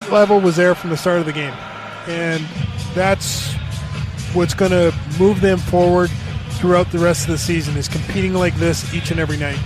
level was there from the start of the game. And that's what's going to move them forward throughout the rest of the season, is competing like this each and every night.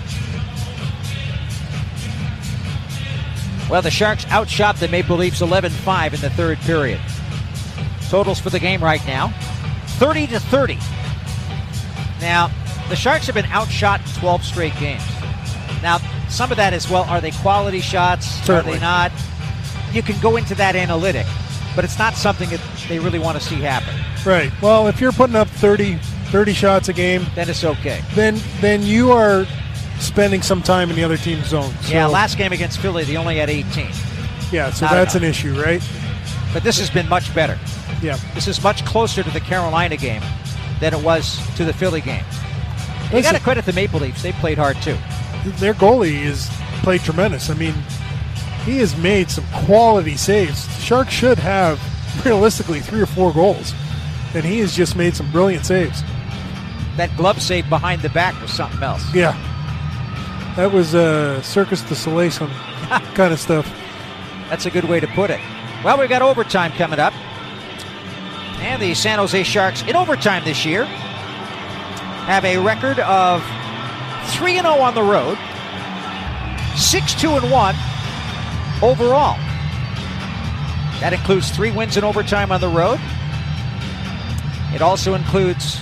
Well, the Sharks outshot the Maple Leafs 11-5 in the third period. Totals for the game right now, 30-30. Now, the Sharks have been outshot in 12 straight games. Now, some of that as well, are they quality shots? Certainly. Are they not? You can go into that analytic, but it's not something that they really want to see happen. Right. Well, if you're putting up 30 shots a game, then it's okay. Then you are spending some time in the other team's zone. So, yeah, last game against Philly, they only had 18. Yeah, so Not that's enough. an issue, right? But this has been much better. Yeah. This is much closer to the Carolina game than it was to the Philly game. You got to credit the Maple Leafs. They played hard, too. Their goalie has played tremendous. I mean, he has made some quality saves. The Sharks should have, realistically, 3 or 4 goals. And he has just made some brilliant saves. That glove save behind the back was something else. Yeah. That was Circus du Soleil kind of stuff. That's a good way to put it. Well, we've got overtime coming up. And the San Jose Sharks, in overtime this year, have a record of 3-0 on the road, 6-2-1 overall. That includes 3 wins in overtime on the road. It also includes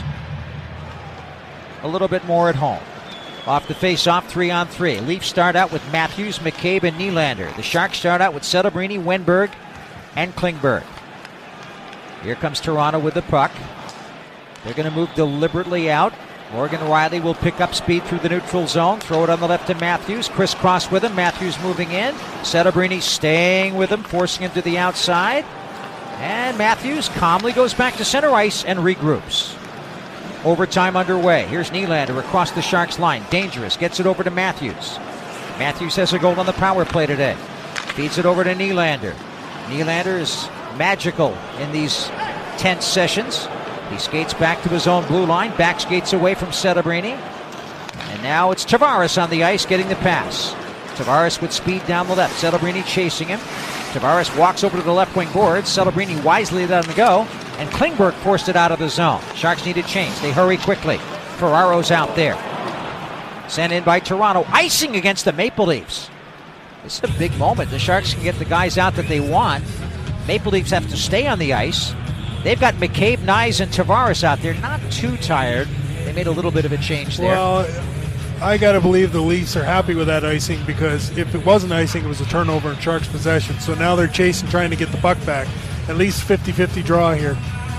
a little bit more at home. Off the face-off, 3-on-3. Leafs start out with Matthews, McCabe, and Nylander. The Sharks start out with Setterberg, Wenberg, and Klingberg. Here comes Toronto with the puck. They're going to move deliberately out. Morgan Riley will pick up speed through the neutral zone. Throw it on the left to Matthews. Crisscross with him. Matthews moving in. Setterberg staying with him, forcing him to the outside. And Matthews calmly goes back to center ice and regroups. Overtime underway. Here's Nylander across the Sharks line. Dangerous. Gets it over to Matthews. Matthews has a goal on the power play today. Feeds it over to Nylander. Nylander is magical in these tense sessions. He skates back to his own blue line. Back skates away from Setterberg. And now it's Tavares on the ice getting the pass. Tavares with speed down the left. Setterberg chasing him. Tavares walks over to the left wing boards. Setterberg wisely let him go. And Klingberg forced it out of the zone. Sharks need a change. They hurry quickly. Ferraro's out there. Sent in by Toronto. Icing against the Maple Leafs. This is a big moment. The Sharks can get the guys out that they want. Maple Leafs have to stay on the ice. They've got McCabe, Nyes, and Tavares out there. Not too tired. They made a little bit of a change there. Well, I got to believe the Leafs are happy with that icing, because if it wasn't icing, it was a turnover in Sharks' possession. So now they're chasing, trying to get the puck back. At least 50-50 draw here.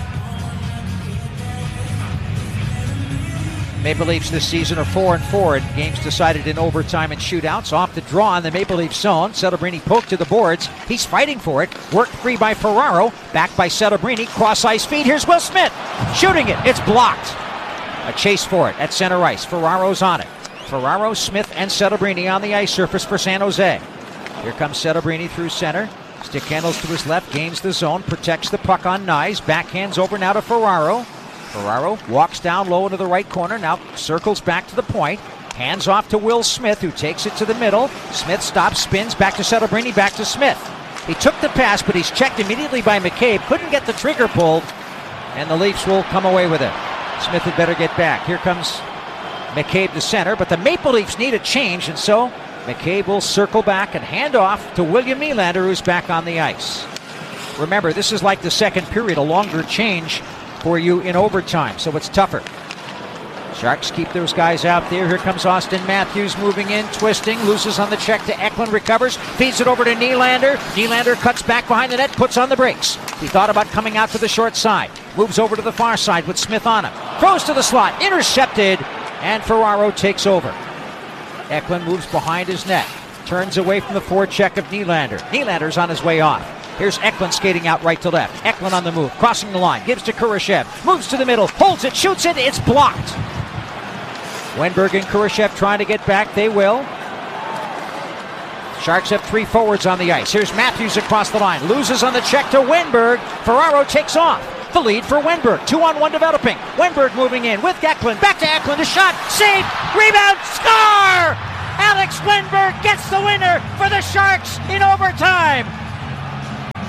Maple Leafs this season are 4-4 in games decided in overtime and shootouts. Off the draw in the Maple Leaf zone. Setterberg poked to the boards. He's fighting for it. Worked free by Ferraro. Back by Setterberg. Cross ice feed. Here's Will Smith. Shooting it. It's blocked. A chase for it at center ice. Ferraro's on it. Ferraro, Smith, and Setterberg on the ice surface for San Jose. Here comes Setterberg through center. Stick handles to his left. Gains the zone. Protects the puck on Nyes. Backhands over now to Ferraro. Ferraro walks down low into the right corner. Now circles back to the point. Hands off to Will Smith, who takes it to the middle. Smith stops, spins, back to Setterberg, back to Smith. He took the pass, but he's checked immediately by McCabe. Couldn't get the trigger pulled, and the Leafs will come away with it. Smith had better get back. Here comes McCabe to center, but the Maple Leafs need a change, and so McCabe will circle back and hand off to William Nylander, who's back on the ice. Remember, this is like the second period, a longer change for you in overtime, so it's tougher. Sharks keep those guys out there. Here comes Austin Matthews moving in, twisting, loses on the check to Eklund, recovers, feeds it over to Nylander. Nylander cuts back behind the net, puts on the brakes. He thought about coming out to the short side. Moves over to the far side with Smith on him. Throws to the slot, intercepted, and Ferraro takes over. Eklund moves behind his net, turns away from the forecheck of Nylander. Nylander's on his way off. Here's Eklund skating out right to left. Eklund on the move, crossing the line, gives to Kurashev, moves to the middle, holds it, shoots it, it's blocked. Wenberg and Kurashev trying to get back, they will. Sharks have 3 forwards on the ice. Here's Matthews across the line, loses on the check to Wenberg. Ferraro takes off. The lead for Wenberg, 2-on-1 developing. Wenberg moving in with Eklund, back to Eklund, a shot, save, rebound, score! Alex Wenberg gets the winner for the Sharks in overtime.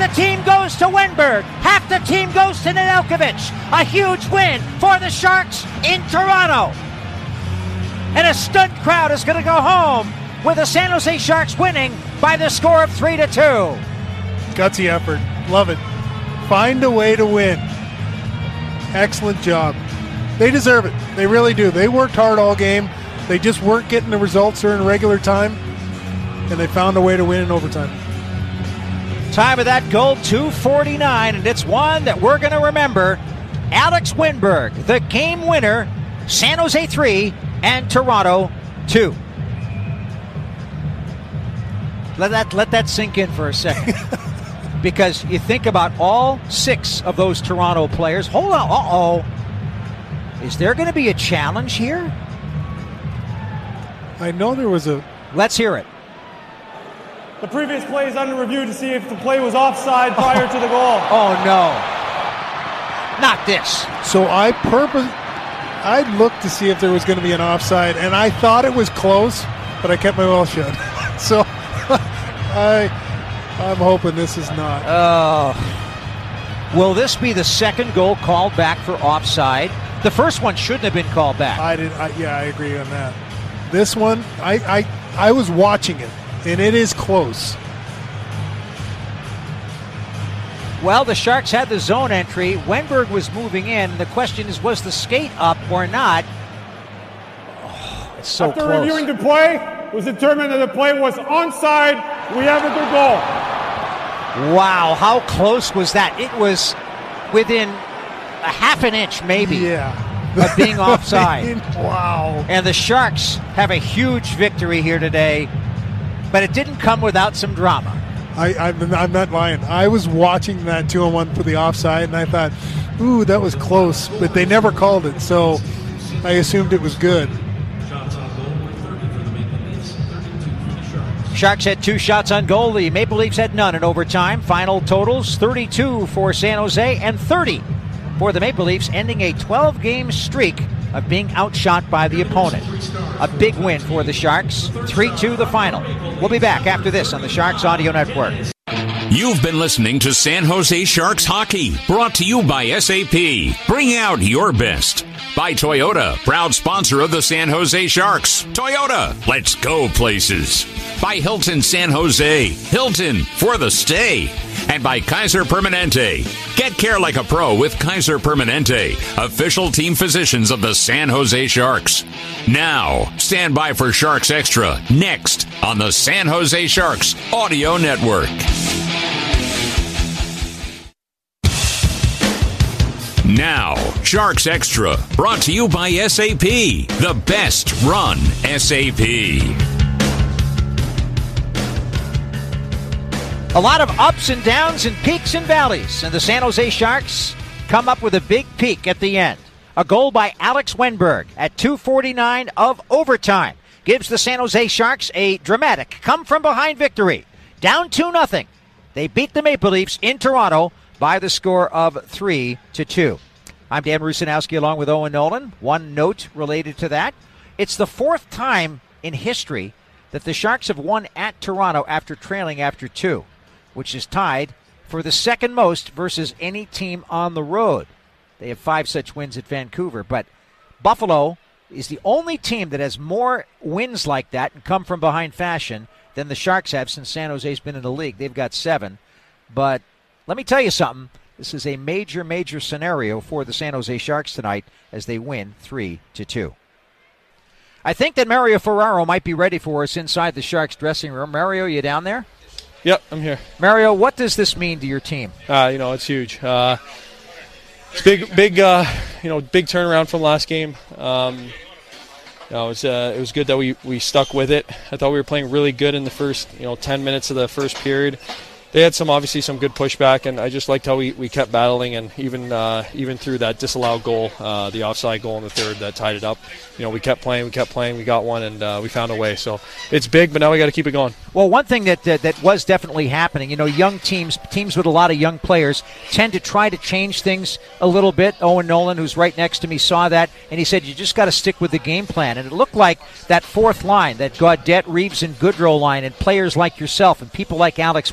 team goes to Wenberg. Half the team goes to Nedeljkovic. A huge win for the Sharks in Toronto. And a stunned crowd is going to go home with the San Jose Sharks winning by the score of 3-2. Gutsy effort. Love it. Find a way to win. Excellent job. They deserve it. They really do. They worked hard all game. They just weren't getting the results during regular time, and they found a way to win in overtime. Time of that goal, 2:49, and it's one that we're going to remember. Alex Wenberg, the game winner, San Jose 3 and Toronto 2. Let that sink in for a second. Because you think about all 6 of those Toronto players. Hold on. Is there going to be a challenge here? I know there was a... Let's hear it. The previous play is under review to see if the play was offside prior to the goal. Oh, no. Not this. So I looked to see if there was going to be an offside, and I thought it was close, but I kept my mouth shut. So I'm hoping this is not. Will this be the second goal called back for offside? The first one shouldn't have been called back. I agree on that. This one, I was watching it, and it is close. Well, the Sharks had the zone entry. Wenberg was moving in. The question is, was the skate up or not? Oh, it's so After close. reviewing the play, it was determined that the play was onside. We have a good goal. Wow, how close was that? It was within a half an inch, maybe, of being offside. Wow. And the Sharks have a huge victory here today, but it didn't come without some drama. I'm not lying. I was watching that 2-on-1 for the offside, and I thought, ooh, that was close, but they never called it, so I assumed it was good. Sharks had 2 shots on goal. The Maple Leafs had none in overtime. Final totals, 32 for San Jose and 30 for the Maple Leafs, ending a 12-game streak of being outshot by the opponent. A big win for the Sharks. 3-2 the final. We'll be back after this on the Sharks Audio Network. You've been listening to San Jose Sharks Hockey, brought to you by SAP. Bring out your best. By Toyota, proud sponsor of the San Jose Sharks. Toyota, let's go places. By Hilton San Jose. Hilton, for the stay. And by Kaiser Permanente. Get care like a pro with Kaiser Permanente, official team physicians of the San Jose Sharks. Now, stand by for Sharks Extra, next on the San Jose Sharks Audio Network. Now, Sharks Extra, brought to you by SAP, the best run SAP. A lot of ups and downs and peaks and valleys, and the San Jose Sharks come up with a big peak at the end. A goal by Alex Wenberg at 2:49 of overtime gives the San Jose Sharks a dramatic come-from-behind victory. Down 2-0. They beat the Maple Leafs in Toronto by the score of 3-2. I'm Dan Rusanowski along with Owen Nolan. One note related to that. It's the 4th time in history that the Sharks have won at Toronto after trailing after 2, which is tied for the second most versus any team on the road. They have 5 such wins at Vancouver, but Buffalo is the only team that has more wins like that and come from behind fashion than the Sharks have since San Jose's been in the league. They've got 7. But let me tell you something. This is a major, major scenario for the San Jose Sharks tonight as they win 3-2. I think that Mario Ferraro might be ready for us inside the Sharks dressing room. Mario, you down there? Yep, I'm here. Mario, what does this mean to your team? It's huge. It's big, big turnaround from last game. It was good that we stuck with it. I thought we were playing really good in the first 10 minutes of the first period. They had some good pushback, and I just liked how we kept battling, and even through that disallowed goal, the offside goal in the third that tied it up. We kept playing, we got one, and we found a way. So it's big, but now we got to keep it going. Well, one thing that was definitely happening, young teams with a lot of young players tend to try to change things a little bit. Owen Nolan, who's right next to me, saw that, and he said, you just got to stick with the game plan. And it looked like that 4th line, that Gaudette, Reeves, and Goodrow line, and players like yourself and people like Alex Wenberg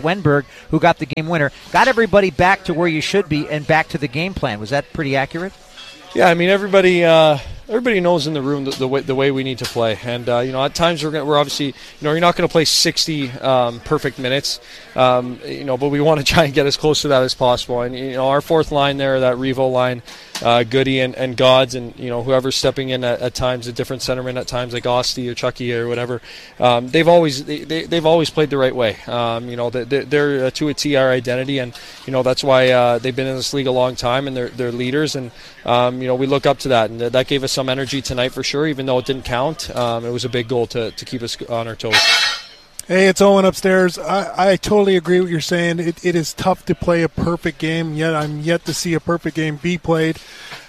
who got the game winner. Got everybody back to where you should be and back to the game plan. Was that pretty accurate? Yeah, I mean, everybody knows in the room the way we need to play, and at times we're obviously, you're not going to play 60 perfect minutes, but we want to try and get as close to that as possible. And our fourth line there, that Revo line, Goody and Gods, and whoever's stepping in at times, a different centerman at times like Osti or Chucky or whatever, they've always played the right way. They're to a T our identity, and that's why they've been in this league a long time, and they're leaders, and we look up to that, and that gave us some energy tonight for sure. Even though it didn't count, it was a big goal to keep us on our toes. Hey, it's Owen upstairs. I totally agree with what you're saying. It is tough to play a perfect game, yet I'm yet to see a perfect game be played.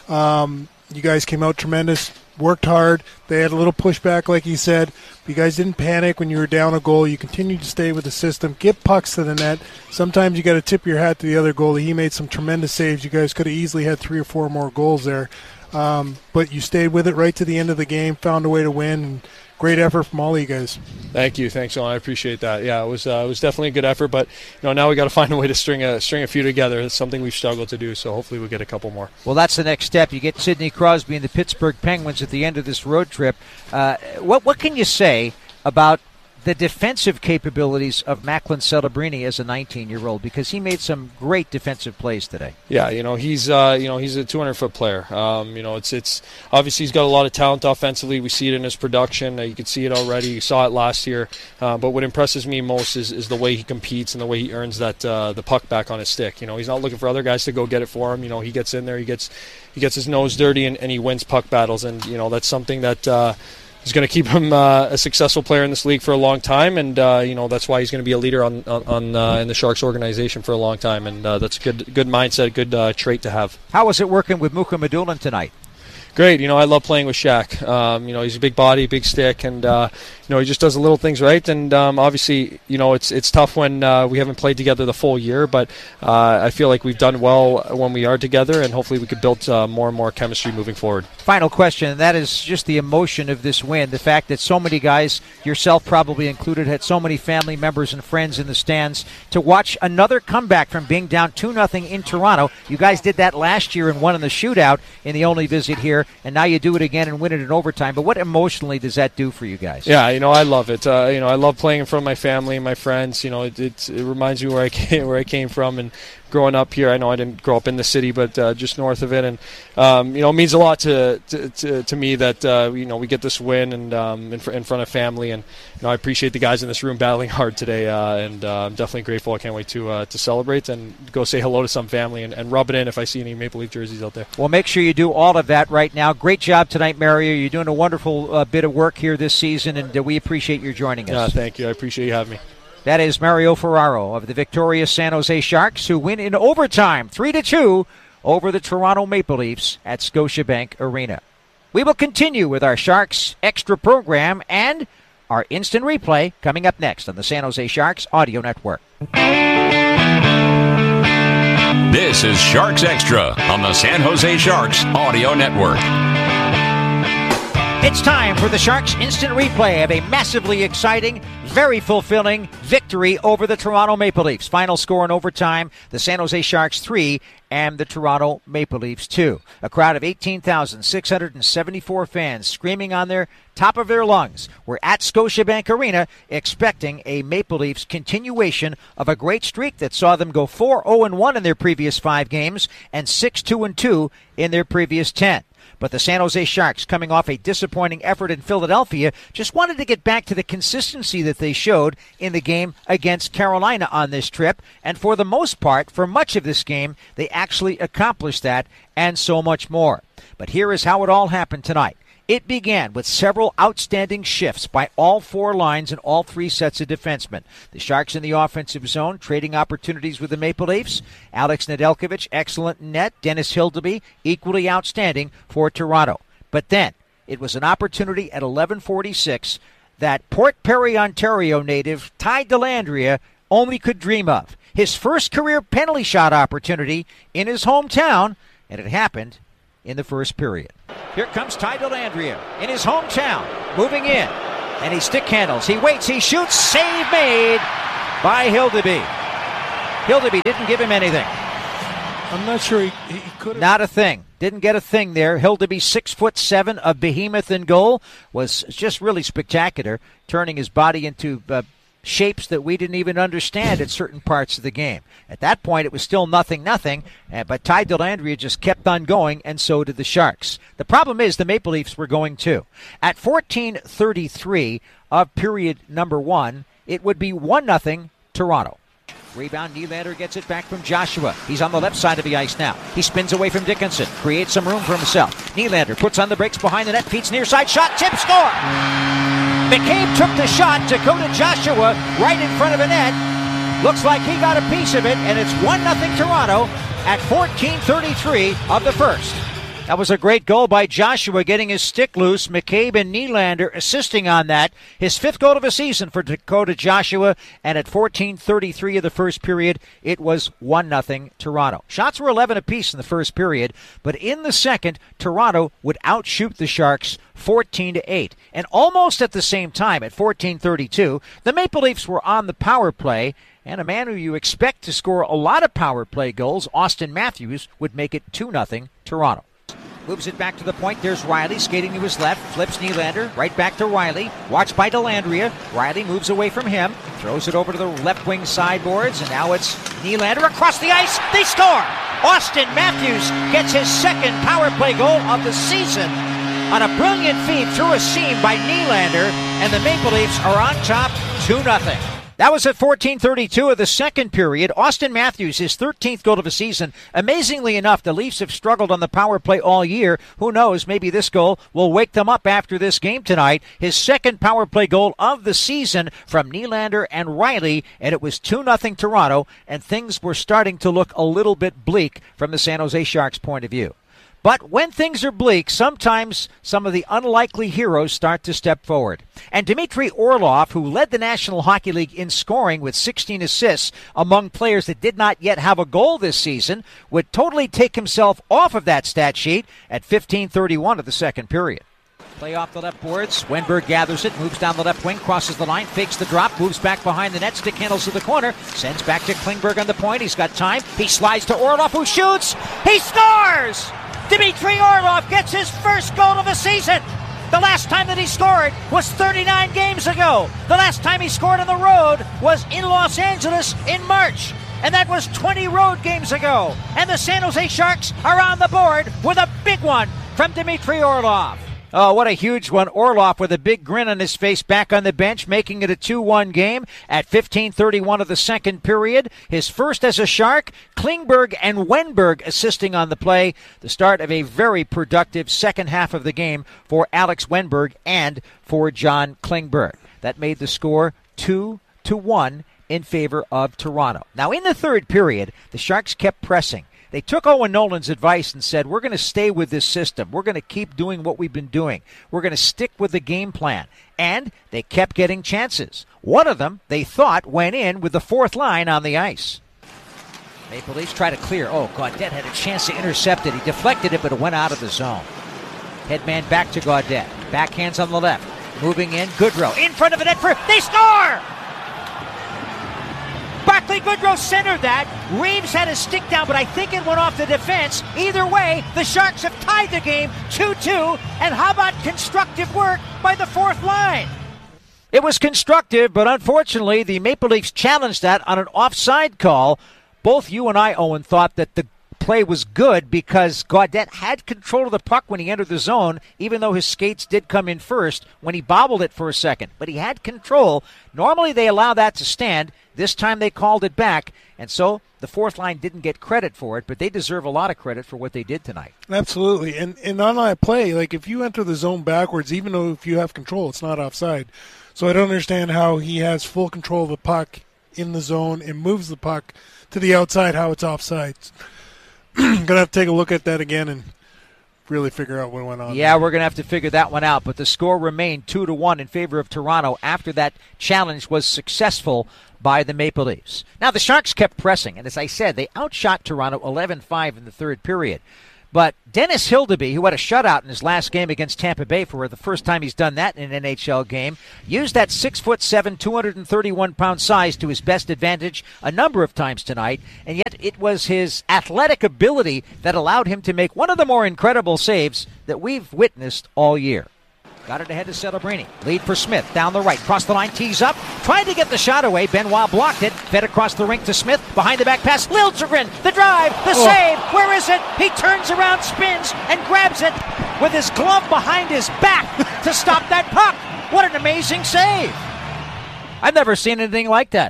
You guys came out tremendous, worked hard. They had a little pushback, like you said. But you guys didn't panic when you were down a goal. You continued to stay with the system, get pucks to the net. Sometimes you got to tip your hat to the other goalie. He made some tremendous saves. You guys could have easily had 3 or 4 more goals there. But you stayed with it right to the end of the game, found a way to win, and great effort from all of you guys. Thank you. Thanks, Owen. I appreciate that. Yeah, it was definitely a good effort, but now we got to find a way to string a few together. It's something we've struggled to do, so hopefully we'll get a couple more. Well, that's the next step. You get Sidney Crosby and the Pittsburgh Penguins at the end of this road trip. What can you say about the defensive capabilities of Macklin Celebrini as a 19-year-old, because he made some great defensive plays today? Yeah, he's a 200-foot player. It's obviously he's got a lot of talent offensively. We see it in his production. You can see it already. You saw it last year. But what impresses me most is the way he competes and the way he earns that the puck back on his stick. He's not looking for other guys to go get it for him. He gets in there, he gets his nose dirty, and he wins puck battles. And that's something that is going to keep him a successful player in this league for a long time, and that's why he's going to be a leader on in the Sharks organization for a long time, and that's a good mindset, good trait to have. How was it working with Muka Medulin tonight? Great. I love playing with Shaq. He's a big body, big stick, and he just does the little things right. And obviously, it's tough when we haven't played together the full year, but I feel like we've done well when we are together, and hopefully we could build more and more chemistry moving forward. Final question, and that is just the emotion of this win, the fact that so many guys, yourself probably included, had so many family members and friends in the stands to watch another comeback from being down 2-0 in Toronto. You guys did that last year and won in the shootout in the only visit here, and now you do it again and win it in overtime. But what emotionally does that do for you guys? Yeah, I love it. I love playing in front of my family and my friends. It reminds me where I came from, and growing up here. I know I didn't grow up in the city, but just north of it, and it means a lot to me that we get this win and in front of family, and I appreciate the guys in this room battling hard today, and I'm definitely grateful. I can't wait to celebrate and go say hello to some family and rub it in if I see any Maple Leaf jerseys out there. Well, make sure you do all of that right now. Great job tonight, Mario. You're doing a wonderful bit of work here this season, and we appreciate your joining us. Thank you. I appreciate you having me. That is Mario Ferraro of the victorious San Jose Sharks, who win in overtime 3-2 over the Toronto Maple Leafs at Scotiabank Arena. We will continue with our Sharks Extra program and our instant replay coming up next on the San Jose Sharks Audio Network. This is Sharks Extra on the San Jose Sharks Audio Network. It's time for the Sharks instant replay of a massively exciting, very fulfilling victory over the Toronto Maple Leafs. Final score in overtime, the San Jose Sharks 3 and the Toronto Maple Leafs 2. A crowd of 18,674 fans screaming on their top of their lungs were at Scotiabank Arena expecting a Maple Leafs continuation of a great streak that saw them go 4-0-1 in their previous 5 games and 6-2-2 in their previous 10. But the San Jose Sharks, coming off a disappointing effort in Philadelphia, just wanted to get back to the consistency that they showed in the game against Carolina on this trip. And for the most part, for much of this game, they actually accomplished that and so much more. But here is how it all happened tonight. It began with several outstanding shifts by all 4 lines and all 3 sets of defensemen. The Sharks in the offensive zone, trading opportunities with the Maple Leafs. Alex Nedeljkovic, excellent in net. Dennis Hildeby, equally outstanding for Toronto. But then, it was an opportunity at 11:46 that Port Perry, Ontario native Ty Dellandrea only could dream of. His first career penalty shot opportunity in his hometown, and it happened in the first period. Here comes Ty Dellandrea in his hometown, moving in, and he stick handles, he waits, he shoots, save made by Hildeby. Hildeby didn't give him anything. I'm not sure he could have. Not a thing. Didn't get a thing there. Hildeby, 6'7", a behemoth in goal, was just really spectacular, turning his body into shapes that we didn't even understand at certain parts of the game. At that point, it was still 0-0, but Ty Dellandrea just kept on going, and so did the Sharks. The problem is the Maple Leafs were going too. At 14:33 of period number 1, it would be 1-0 Toronto. Rebound, Nylander gets it back from Joshua. He's on the left side of the ice now. He spins away from Dickinson, creates some room for himself. Nylander puts on the brakes behind the net, feeds near side shot, tip, score! McCabe took the shot, Dakota Joshua right in front of the net. Looks like he got a piece of it, and it's 1-0 Toronto at 14:33 of the first. That was a great goal by Joshua, getting his stick loose. McCabe and Nylander assisting on that. His 5th goal of the season for Dakota Joshua. And at 14:33 of the first period, it was 1-0 Toronto. Shots were 11 apiece in the first period, but in the second, Toronto would outshoot the Sharks 14-8. And almost at the same time, at 14:32, the Maple Leafs were on the power play, and a man who you expect to score a lot of power play goals, Austin Matthews, would make it 2-0 Toronto. Moves it back to the point. There's Riley skating to his left. Flips Nylander. Right back to Riley. Watched by Dellandrea. Riley moves away from him. Throws it over to the left wing sideboards. And now it's Nylander across the ice. They score! Austin Matthews gets his 2nd power play goal of the season on a brilliant feed through a seam by Nylander. And the Maple Leafs are on top 2-0. That was at 14:32 of the second period. Austin Matthews, his 13th goal of the season. Amazingly enough, the Leafs have struggled on the power play all year. Who knows, maybe this goal will wake them up after this game tonight. His 2nd power play goal of the season from Nylander and Riley, and it was 2-0 Toronto, and things were starting to look a little bit bleak from the San Jose Sharks' point of view. But when things are bleak, sometimes some of the unlikely heroes start to step forward. And Dmitry Orlov, who led the National Hockey League in scoring with 16 assists among players that did not yet have a goal this season, would totally take himself off of that stat sheet at 15:31 of the second period. Play off the left boards. Wenberg gathers it, moves down the left wing, crosses the line, fakes the drop, moves back behind the net, stick handles to the corner, sends back to Klingberg on the point. He's got time. He slides to Orlov, who shoots. He scores! Dmitry Orlov gets his 1st goal of the season. The last time that he scored was 39 games ago. The last time he scored on the road was in Los Angeles in March. And that was 20 road games ago. And the San Jose Sharks are on the board with a big one from Dmitry Orlov. Oh, what a huge one. Orlov with a big grin on his face back on the bench, making it a 2-1 game at 15:31 of the second period. His first as a Shark. Klingberg and Wenberg assisting on the play. The start of a very productive second half of the game for Alex Wenberg and for John Klingberg. That made the score 2-1 in favor of Toronto. Now, in the third period, the Sharks kept pressing. They took Owen Nolan's advice and said, we're going to stay with this system. We're going to keep doing what we've been doing. We're going to stick with the game plan. And they kept getting chances. One of them, they thought, went in with the 4th line on the ice. Maple Leafs try to clear. Oh, Gaudette had a chance to intercept it. He deflected it, but it went out of the zone. Headman back to Gaudette. Backhands on the left. Moving in, Goodrow. In front of the net for... They score! Barclay Goodrow centered that. Reeves had a stick down, but I think it went off the defense. Either way, the Sharks have tied the game 2-2. And how about constructive work by the 4th line? It was constructive, but unfortunately, the Maple Leafs challenged that on an offside call. Both you and I, Owen, thought that the play was good because Gaudette had control of the puck when he entered the zone, even though his skates did come in first when he bobbled it for a second. But he had control. Normally they allow that to stand. This time they called it back, and so the 4th line didn't get credit for it, but they deserve a lot of credit for what they did tonight. Absolutely. And on that play, like if you enter the zone backwards, even though if you have control, it's not offside. So I don't understand how he has full control of the puck in the zone and moves the puck to the outside, how it's offside. Going to have to take a look at that again and really figure out what went on. Yeah, we're going to have to figure that one out. But the score remained 2-1 in favor of Toronto after that challenge was successful by the Maple Leafs. Now, the Sharks kept pressing, and as I said, they outshot Toronto 11-5 in the third period. But Dennis Hildeby, who had a shutout in his last game against Tampa Bay for the first time he's done that in an NHL game, used that 6'7", 231-pound size to his best advantage a number of times tonight, and yet it was his athletic ability that allowed him to make one of the more incredible saves that we've witnessed all year. Got it ahead to Celebrini. Lead for Smith. Down the right. Cross the line. Tees up. Tried to get the shot away. Benoit blocked it. Fed across the rink to Smith. Behind the back pass. Liljegren. The drive. The save. Where is it? He turns around, spins, and grabs it with his glove behind his back to stop that puck. What an amazing save. I've never seen anything like that.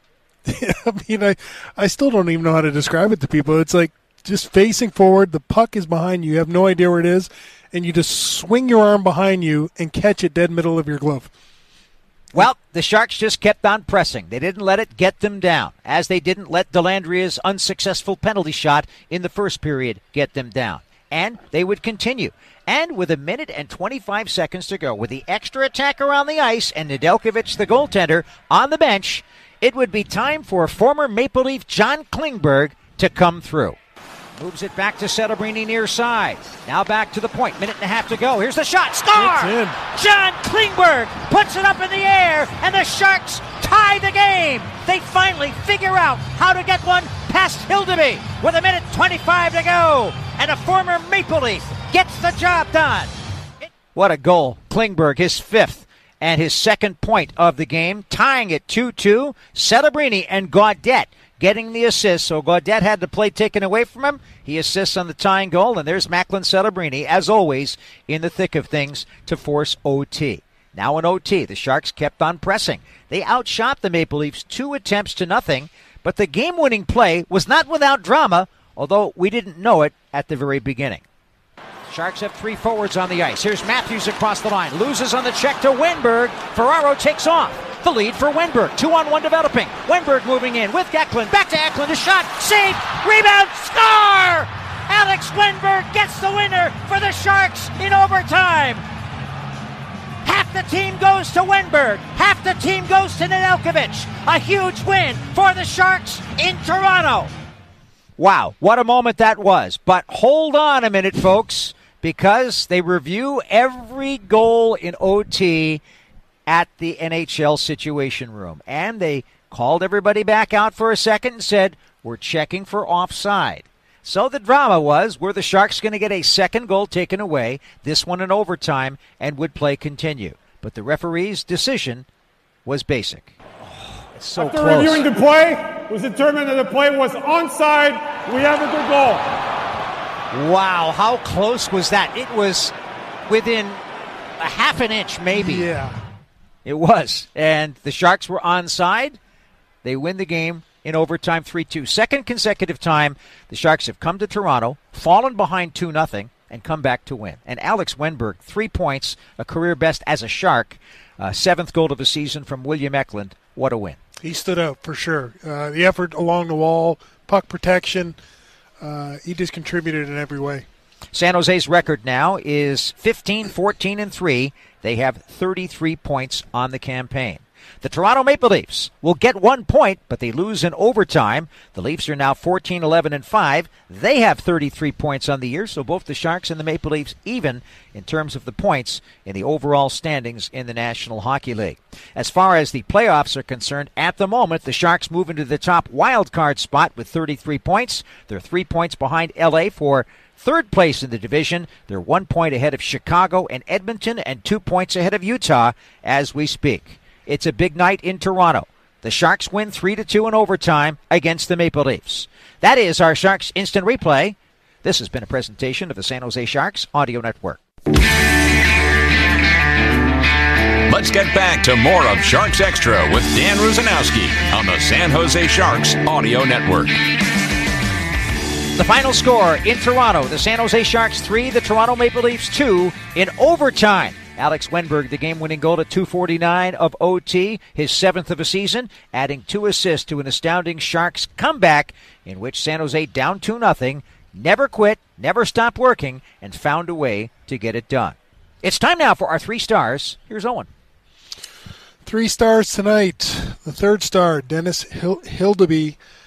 I mean, I still don't even know how to describe it to people. It's like just facing forward. The puck is behind you. You have no idea where it is. And you just swing your arm behind you and catch it dead middle of your glove. Well, the Sharks just kept on pressing. They didn't let it get them down, as they didn't let Delandria's unsuccessful penalty shot in the first period get them down. And they would continue. And with 1 minute and 25 seconds to go, with the extra attacker on the ice and Nedeljkovic, the goaltender, on the bench, it would be time for former Maple Leaf John Klingberg to come through. Moves it back to Celebrini near side. Now back to the point. Minute and a half to go. Here's the shot. Score! John Klingberg puts it up in the air, and the Sharks tie the game. They finally figure out how to get one past Hildeby with 1 minute 25 to go. And a former Maple Leaf gets the job done. What a goal. Klingberg, his fifth and his second point of the game, tying it 2-2. Celebrini and Gaudette getting the assist, so Gaudette had the play taken away from him. He assists on the tying goal, and there's Macklin Celebrini, as always, in the thick of things to force OT. Now in OT, the Sharks kept on pressing. They outshot the Maple Leafs 2 attempts to nothing, but the game-winning play was not without drama, although we didn't know it at the very beginning. Sharks have 3 forwards on the ice. Here's Matthews across the line. Loses on the check to Wenberg. Ferraro takes off. The lead for Wenberg. 2-on-1 developing. Wenberg moving in with Eklund. Back to Eklund. A shot. Save. Rebound. Score! Alex Wenberg gets the winner for the Sharks in overtime. Half the team goes to Wenberg. Half the team goes to Nedeljkovic. A huge win for the Sharks in Toronto. Wow, what a moment that was. But hold on a minute, folks, because they review every goal in OT at the NHL Situation Room. And they called everybody back out for a second and said, we're checking for offside. So the drama was, were the Sharks going to get a second goal taken away, this one in overtime, and would play continue? But the referee's decision was basic. It's so After close. reviewing the play, it was determined that the play was onside. We have a good goal. Wow, how close was that? It was within a half an inch, maybe. Yeah. It was. And the Sharks were onside. They win the game in overtime 3-2. Second consecutive time the Sharks have come to Toronto, fallen behind 2-0, and come back to win. And Alex Wenberg, 3 points, a career best as a Shark. 7th goal of the season from William Eklund. What a win. He stood out for sure. The effort along the wall, puck protection, he just contributed in every way. San Jose's record now is 15-14-3. They have 33 points on the campaign. The Toronto Maple Leafs will get 1 point, but they lose in overtime. The Leafs are now 14-11-5. They have 33 points on the year, so both the Sharks and the Maple Leafs even in terms of the points in the overall standings in the National Hockey League. As far as the playoffs are concerned, at the moment, the Sharks move into the top wild card spot with 33 points. They're 3 points behind LA for third place in the division. They're 1 point ahead of Chicago and Edmonton and 2 points ahead of Utah as we speak. It's a big night in Toronto. The Sharks win 3-2 in overtime against the Maple Leafs. That is our Sharks Instant Replay. This has been a presentation of the San Jose Sharks Audio Network. Let's get back to more of Sharks Extra with Dan Rusanowski on the San Jose Sharks Audio Network. The final score in Toronto, the San Jose Sharks 3, the Toronto Maple Leafs 2 in overtime. Alex Wenberg, the game-winning goal at 2:49 of OT, his 7th of the season, adding 2 assists to an astounding Sharks comeback in which San Jose down 2-0, never quit, never stopped working, and found a way to get it done. It's time now for our 3 stars. Here's Owen. 3 stars tonight. The 3rd star, Dennis Hildeby.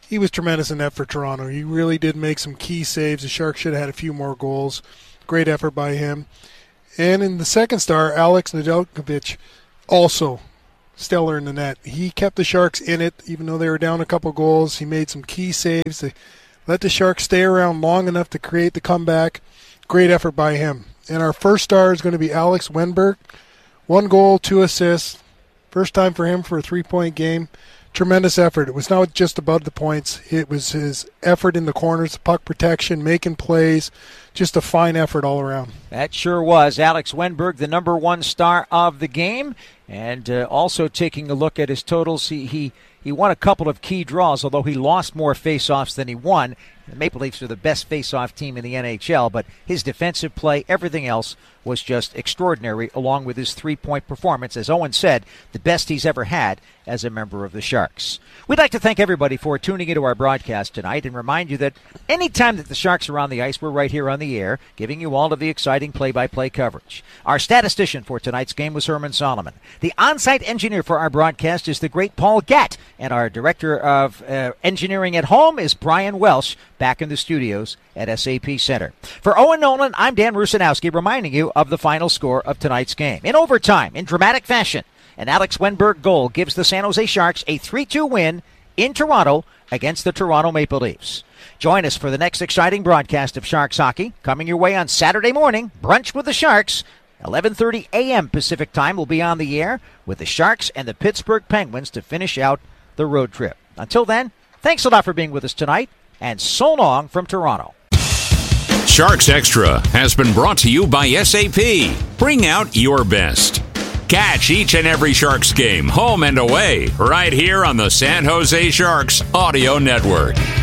he was tremendous in that for Toronto. He really did make some key saves. The Sharks should have had a few more goals. Great effort by him. And in the second star, Alex Nedeljkovic, also stellar in the net. He kept the Sharks in it, even though they were down a couple goals. He made some key saves. They let the Sharks stay around long enough to create the comeback. Great effort by him. And our first star is going to be Alex Wennberg. 1 goal, 2 assists. First time for him for a 3-point game. Tremendous effort. It was not just about the points. It was his effort in the corners, puck protection, making plays. Just a fine effort all around. That sure was. Alex Wennberg, the number 1 star of the game. And also taking a look at his totals, he won a couple of key draws, although he lost more faceoffs than he won. The Maple Leafs are the best faceoff team in the NHL, but his defensive play, everything else was just extraordinary, along with his 3-point performance. As Owen said, the best he's ever had as a member of the Sharks. We'd like to thank everybody for tuning into our broadcast tonight and remind you that anytime that the Sharks are on the ice, we're right here on the air, giving you all of the exciting play-by-play coverage. Our statistician for tonight's game was Herman Solomon. The on-site engineer for our broadcast is the great Paul Gatt, and our director of engineering at home is Brian Welsh, back in the studios at SAP Center. For Owen Nolan, I'm Dan Rusanowski, reminding you of the final score of tonight's game. In overtime, in dramatic fashion, an Alex Wennberg goal gives the San Jose Sharks a 3-2 win in Toronto against the Toronto Maple Leafs. Join us for the next exciting broadcast of Sharks hockey, coming your way on Saturday morning, Brunch with the Sharks. 11:30 a.m. Pacific time will be on the air with the Sharks and the Pittsburgh Penguins to finish out the road trip. Until then, thanks a lot for being with us tonight, and so long from Toronto. Sharks Extra has been brought to you by SAP. Bring out your best. Catch each and every Sharks game, home and away, right here on the San Jose Sharks Audio Network.